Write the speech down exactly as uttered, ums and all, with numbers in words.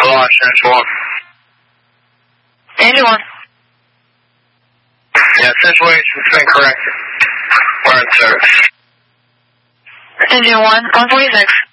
Launch Central one. Engine one. Yeah, situation's been corrected. We're in service. Engine one, one forty-six.